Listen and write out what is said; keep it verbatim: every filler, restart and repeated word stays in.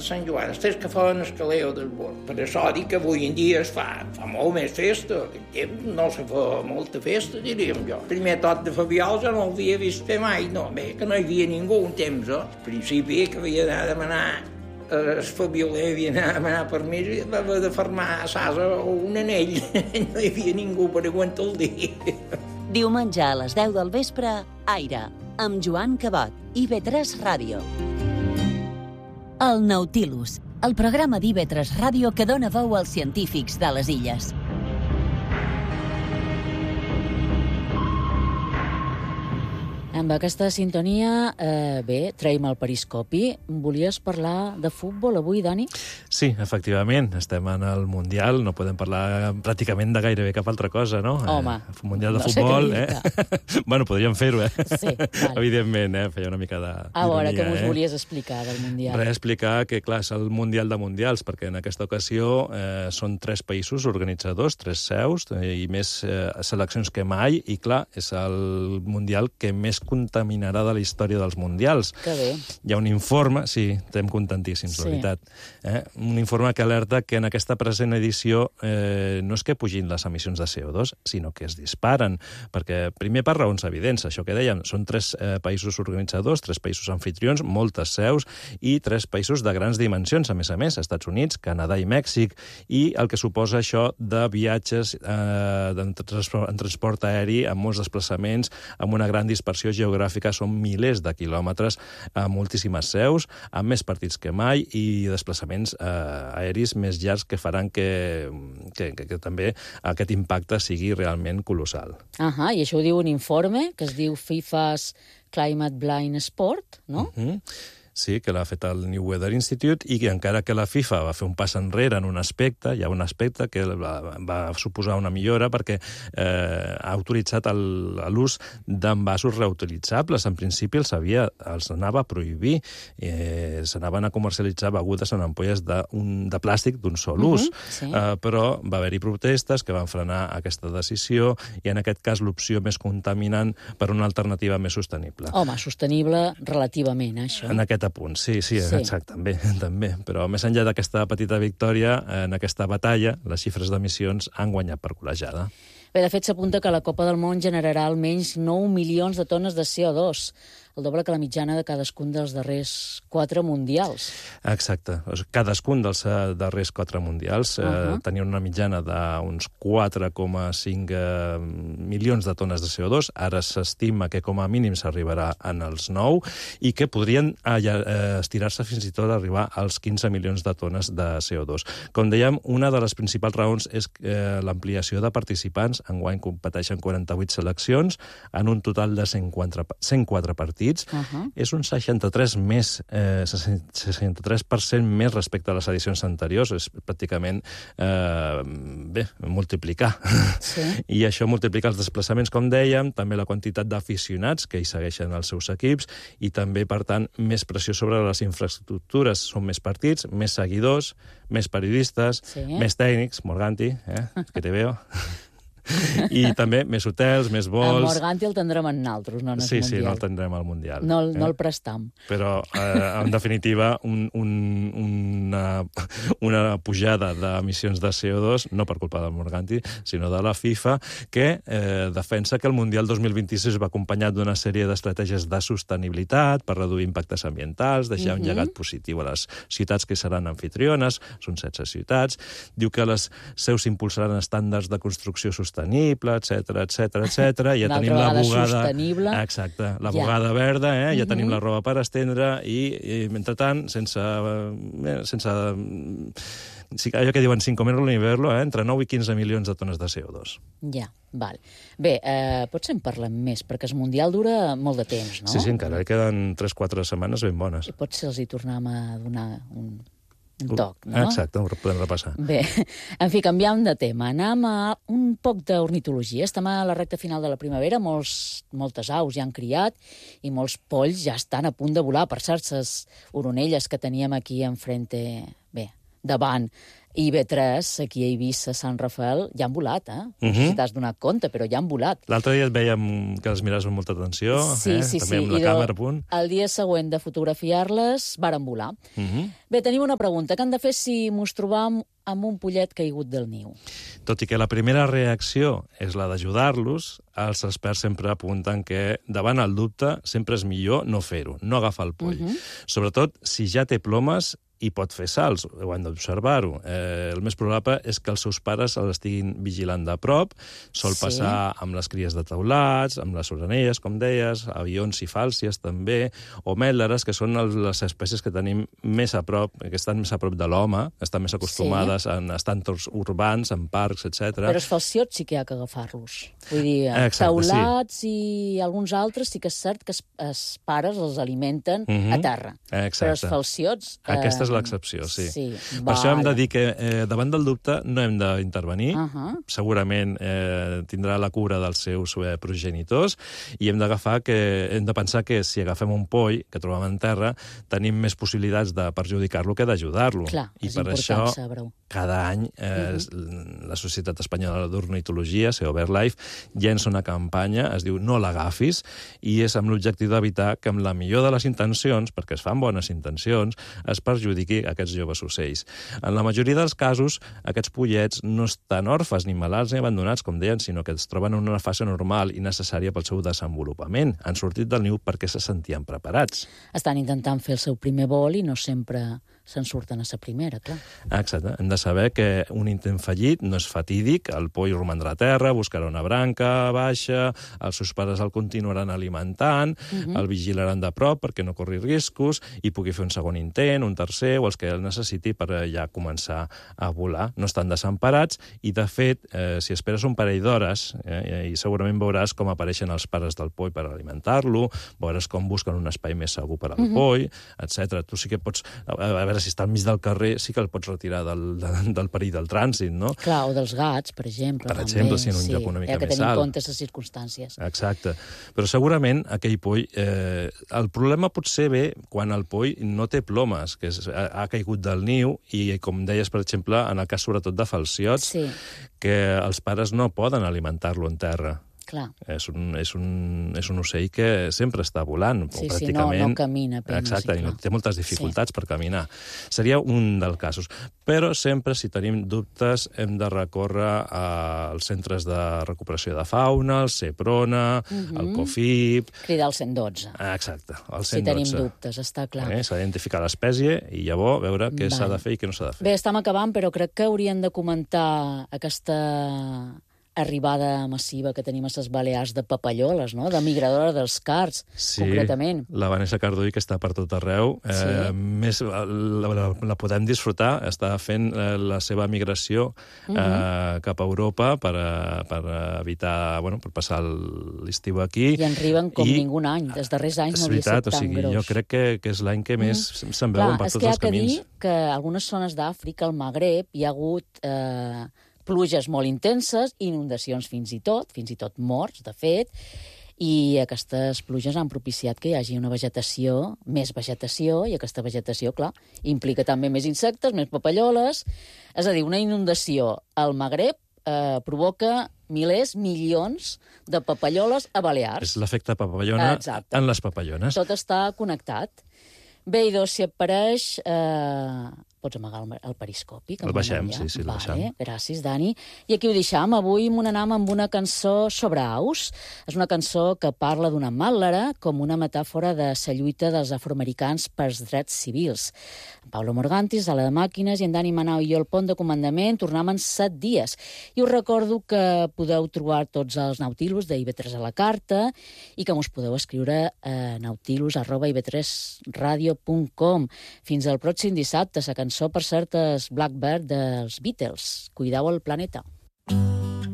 Sant Joan, els tres que feien el caleo del bord. Per això dic que avui en dia es fa, fa molt més festa. En temps no se fa molta festa, diríem jo. Primer tot de Fabiol jo no l'havia vist fer mai, no, bé, que no hi havia ningú un temps, eh? Al principi que havia d'anar a demanar el Fabioler havia d'anar a demanar permís i va haver de fermar a Sasa o un anell. No hi havia ningú per aguantar el dia. Diumenge a les deu del vespre, Aire, amb Joan Cabot, I V tres Ràdio. El Nautilus, el programa d'I V tres Ràdio que dona veu als científics de les illes. Amb aquesta sintonia, eh, bé, traiem el periscopi. Volies parlar de futbol avui, Dani? Sí, efectivament. Estem en el Mundial. No podem parlar pràcticament de gairebé cap altra cosa, no? Home, eh, Mundial de no sé futbol, què eh? Bueno, podríem fer-ho, eh? Sí, val. Evidentment, eh? Feia una mica de... A veure, què mos eh? volies explicar del Mundial? Res, explicar que, clar, és el Mundial de Mundials, perquè en aquesta ocasió eh, són tres països organitzadors, tres seus, eh, i més eh, seleccions que mai, i, clar, és el Mundial que més contaminarà de la història dels Mundials. Que bé. Hi ha un informe, sí, estem contentíssims, Sí. la veritat, eh? un informe que alerta que en aquesta present edició eh, no és que pugin les emissions de C O dos, sinó que es disparen, perquè primer per raons evidents, això que dèiem, són tres eh, països organitzadors, tres països anfitrions, moltes seus, i tres països de grans dimensions, a més a més, Estats Units, Canadà i Mèxic, i el que suposa això de viatges eh, en, transport, en transport aeri, amb molts desplaçaments, amb una gran dispersió geogràfica, són milers de quilòmetres a moltíssimes seus, amb més partits que mai i desplaçaments eh, aeris més llargs que faran que, que, que, que també aquest impacte sigui realment colossal. Ahà, i això ho diu un informe que es diu FIFA's Climate Blind Sport, no? Uh-huh. Sí, que l'ha fet el New Weather Institute i que encara que la FIFA va fer un pas enrere en un aspecte, hi ha un aspecte que va, va suposar una millora perquè eh, ha autoritzat l'ús d'envasos reutilitzables. En principi els, havia, els anava a prohibir, eh, s'anaven a comercialitzar begudes en ampolles de, un, de plàstic d'un sol ús, uh-huh, sí. eh, però va haver-hi protestes que van frenar aquesta decisió i en aquest cas l'opció més contaminant per una alternativa més sostenible. Home, sostenible relativament, això. En aquest punt, sí, sí, Sí. exacte, també, també. Però més enllà d'aquesta petita victòria, en aquesta batalla, les xifres d'emissions han guanyat per golejada. Bé, de fet, s'apunta que la Copa del Món generarà almenys nou milions de tones de C O dos, el doble que la mitjana de cadascun dels darrers quatre mundials. Exacte. Cadascun dels eh, darrers quatre mundials eh, Uh-huh. tenia una mitjana d'uns quatre coma cinc eh, milions de tones de C O dos. Ara s'estima que com a mínim s'arribarà en els nou i que podrien eh, eh, estirar-se fins i tot a arribar als quinze milions de tones de C O dos. Com dèiem, una de les principals raons és eh, l'ampliació de participants. Enguany competeixen quaranta-vuit seleccions en un total de cent quatre, cent quatre partits. Uh-huh. És un seixanta-tres més, eh, seixanta-tres per cent més respecte a les edicions anteriors. És pràcticament, eh, bé, multiplicar. Sí. I això multiplica els desplaçaments, com dèiem, també la quantitat d'aficionats que hi segueixen els seus equips i també, per tant, més pressió sobre les infraestructures. Són més partits, més seguidors, més periodistes, Sí. més tècnics, Morganti, eh, que te veo... I també més hotels, més El vols... Morganti el tindrem en naltros, no en el Sí, sí, Mundial. no el tindrem al Mundial. No, el- eh? no el prestam. Però, eh, en definitiva, un, un, una, una pujada d'emissions de C O dos, no per culpa del Morganti, sinó de la FIFA, que eh, defensa que el Mundial dos mil vint-i-sis va acompanyat d'una sèrie d'estratègies de sostenibilitat per reduir impactes ambientals, deixar un Mhm. llegat positiu a les ciutats que seran anfitriones, són setze ciutats. Diu que les seus impulsaran estàndards de construcció sostenible, etcètera, etcètera, etcètera. Ja Una tenim altra la vegada bugada... sostenible. Exacte, la Ja. bugada verda, eh? Ja Mhm. tenim la roba per estendre i, i mentrestant, sense... Eh, sense sí, allò que diuen sin comerlo ni verlo, eh? Entre nou i quinze milions de tones de C O dos. Ja, val. Bé, eh, potser en parlem més, perquè el Mundial dura molt de temps, no? Sí, sí, encara queden tres quatre setmanes ben bones. I potser els hi tornem a donar un, un toc, no? Exacte, ho podem repassar. Bé, en fi, canviam de tema. Anem a un poc d'ornitologia. Estem a la recta final de la primavera, molts, moltes aus ja han criat i molts polls ja estan a punt de volar. Per cert, les oronelles que teníem aquí enfrente... Bé, davant I B tres, aquí a Eivissa, Sant Rafael, ja han volat, eh? No sé si t'has donat compte, però ja han volat. L'altre dia et veiem que les miraves amb molta atenció, sí, eh? sí, també sí. amb la I càmera a punt. El dia següent de fotografiar-les, varen volar. Uh -huh. Bé, tenim una pregunta. Què han de fer si mos trobam amb un pollet caigut del niu? Tot i que la primera reacció és la d'ajudar-los, els experts sempre apunten que davant el dubte sempre és millor no fer-ho, no agafar el poll. Uh -huh. Sobretot si ja té plomes i pot fer salts, ho han d'observar-ho. Eh, el més probable és que els seus pares l'estiguin vigilant de prop. Sol Sí. passar amb les cries de teulats, amb les orenelles, com deies, avions i fàlcies també, o mèleres, que són el, les espècies que tenim més a prop, que estan més a prop de l'home, estan més acostumades sí. a estar en entorns urbans, en parcs, etcètera. Però els falciots sí que hi ha que agafar-los. Vull dir, Exacte, teulats sí. I alguns altres sí que és cert que els, els pares els alimenten uh-huh. a terra. Exacte. Però els falciots... Eh, Aquesta és l'excepció, sí. sí. Per Vale. això hem de dir que eh, davant del dubte no hem d'intervenir. Uh -huh. Segurament eh, tindrà la cura dels seus eh, progenitors i hem d'agafar que hem de pensar que si agafem un poll que trobem en terra tenim més possibilitats de perjudicar-lo que d'ajudar-lo. I per això saber-ho. cada any eh, uh -huh. la Societat Espanyola d'Ornitologia, SEO BirdLife, llença una campanya, es diu No l'agafis, i és amb l'objectiu d'evitar que amb la millor de les intencions, perquè es fan bones intencions, es perjudiqui aquests joves ocells. En la majoria dels casos, aquests pollets no estan orfes ni malalts ni abandonats, com deien, sinó que es troben en una fase normal i necessària pel seu desenvolupament. Han sortit del niu perquè se sentien preparats. Estan intentant fer el seu primer vol i no sempre se'n surten a la primera, clar. Exacte. Hem de saber que un intent fallit no és fatídic, el poll romandrà a terra, buscarà una branca baixa, els seus pares el continuaran alimentant, uh -huh. el vigilaran de prop perquè no corri riscos i pugui fer un segon intent, un tercer, o els que el necessiti per ja començar a volar. No estan desemparats i, de fet, eh, si esperes un parell d'hores, eh, i segurament veuràs com apareixen els pares del poll per alimentar-lo, veuràs com busquen un espai més segur per al uh -huh. poll, etcètera. Tu sí que pots... A veure, si està al mig del carrer, sí que el pots retirar del, del, del perill del trànsit, no? Clar, o dels gats, per exemple. Per també, exemple, si en un sí. lloc una mica més alt. més Hi ha que tenir alt. en compte les circumstàncies. Exacte. Però segurament aquell poll... Eh, el problema potser ve quan el poll no té plomes, que és, ha, ha caigut del niu, i com deies, per exemple, en el cas sobretot de falciots, Sí. que els pares no poden alimentar-lo en terra. Clar. És un, és, un, és un ocell que sempre està volant, Sí, o sí, pràcticament... no, no camina apenas, Exacte, sí, i no, clar. té moltes dificultats sí. per caminar. Seria un dels casos. Però sempre, si tenim dubtes, hem de recórrer als centres de recuperació de fauna, el CEPRONA, uh -huh. el COFIP... Cridar al cent dotze. Exacte, el Si cent dotze. tenim dubtes, està clar. Eh? S'ha d'identificar l'espècie i llavors veure què s'ha de fer i què no s'ha de fer. Bé, estem acabant, però crec que hauríem de comentar aquesta arribada massiva que tenim a les Balears de papalloles, no? De migradora dels cards, sí, concretament. La Vanessa Cardull, que està per tot arreu, eh, Sí. més, la, la, la podem disfrutar, està fent eh, la seva migració eh, uh -huh. cap a Europa per, a, per a evitar, bueno, per passar l'estiu aquí. I en arriben com I, ningú any. Els darrers anys no havia estat tan o sigui, gros. Jo crec que, que és l'any que més mm. se'n veuen per tots els camins. És que hi ha que dir que a algunes zones d'Àfrica, al Magreb, hi ha hagut... Eh, pluges molt intenses, inundacions fins i tot, fins i tot morts, de fet, i aquestes pluges han propiciat que hi hagi una vegetació, més vegetació, i aquesta vegetació, clar, implica també més insectes, més papalloles. És a dir, una inundació al Magreb eh, provoca milers, milions de papalloles a Balears. És l'efecte papallona Exacte. en les papallones. Tot està connectat. Bé, idò, si et pareix... Eh, pots amagar el, el periscopi? Que el baixem, ja. sí, sí, el vale, baixem. Gràcies, Dani. I aquí ho deixam. Avui m'onanam amb una cançó sobre aus. És una cançó que parla d'una màtlera com una metàfora de la lluita dels afroamericans pels drets civils. En Pablo Morgantis, a la de màquines, i en Dani Manau i jo al pont de comandament tornam en set dies. I us recordo que podeu trobar tots els Nautilus de I B tres a la carta i que us podeu escriure a nautilus arroba i b tres radio punt com. Fins al pròxim dissabte. La cançó, per cert, és Blackbird dels Beatles. Cuideu el planeta.